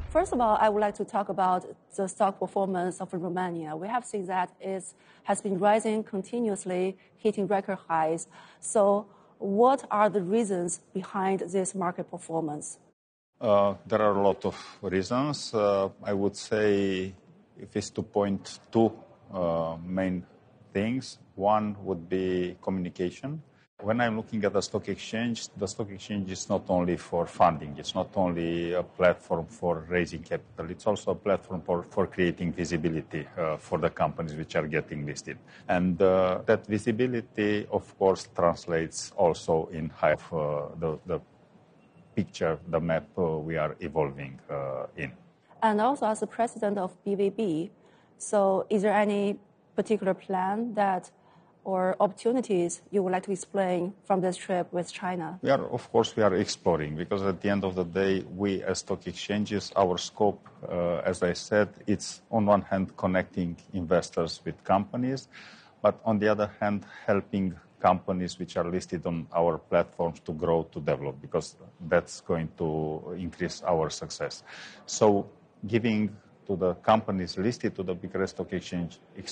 First of all, I would like to talk about the stock performance of Romania. We have seen that it has been rising continuously, hitting record highs. So what are the reasons behind this market performance? There are a lot of reasons. I would say if it's to point two main things, one would be communication. When I'm looking at the stock exchange is not only for funding. It's not only a platform for raising capital. It's also a platform for creating visibility for the companies which are getting listed. And that visibility, of course, translates also in the picture, the map we are evolving in. And also as the president of BVB, so is there any particular plan or opportunities you would like to explain from this trip with China? We are exploring, because at the end of the day, we as stock exchanges, our scope, as I said, it's on one hand connecting investors with companies, but on the other hand, helping companies which are listed on our platforms to grow, to develop, because that's going to increase our success. So giving to the companies listed to the Bucharest Stock Exchange